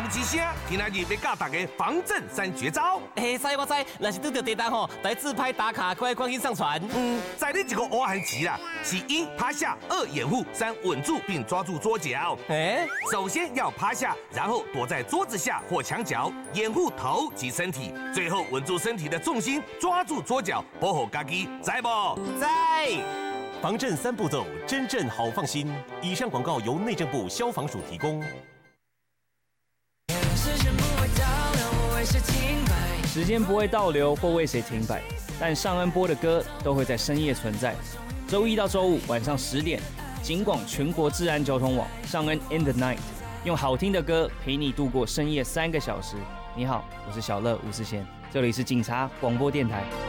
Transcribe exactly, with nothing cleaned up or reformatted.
持声，今仔日要教大家防震三绝招。 哎，知我知，若是拄到地震吼，来自拍打卡，快快去上传。 嗯，在你一个挖痕期啦，是一趴下，二掩护，三稳住并抓住桌角。 哎， 首先要趴下，然后躲在桌子下或墙角，掩护头及身体，最后稳住身体的重心，抓住桌角，保护家己，知不？ 在。 防震三步骤，真正好放心。以上广告由内政部消防署提供。 时间不会倒流或为谁停摆，但尚恩播的歌都会在深夜存在。周一到周五晚上十点，警广全国治安交通网尚恩 in the night， 用好听的歌陪你度过深夜三个小时。你好，我是小乐吴思贤，这里是警察广播电台。